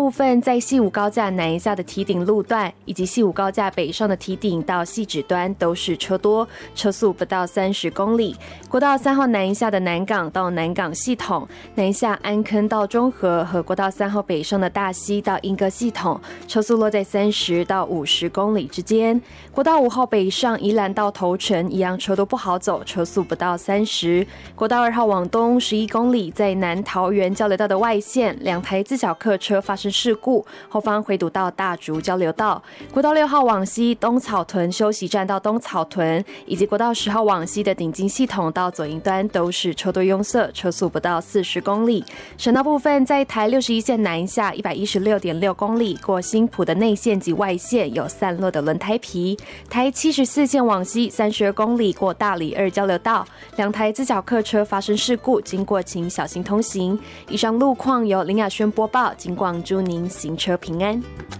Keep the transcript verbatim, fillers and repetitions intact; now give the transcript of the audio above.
部分，在西武高架南下的堤顶路段，以及西武高架北上的堤顶到汐止端都是车多，车速不到三十公里。国道三号南下的南港到南港系统，南下安坑到中和和国道三号北上的大溪到莺歌系统，车速落在三十到五十公里之间。国道五号北上宜兰到头城，一样车都不好走，车速不到三十。国道二号往东十一公里，在南桃园交流道的外线，两台自小客车发生事故，后方回堵到大竹交流道。国道六号往西东草屯休息站到东草屯，以及国道十号往西的顶金系统到左营端都是车多拥塞，车速不到四十公里。省道部分，在台六十一线南下一百一十六点六公里，过新埔的内线及外线有散落的轮胎皮。台七十四线往西三十二公里，过大里二交流道，两台自小客车发生事故，经过请小心通行。以上路况由林雅轩播报，警广祝您行车平安。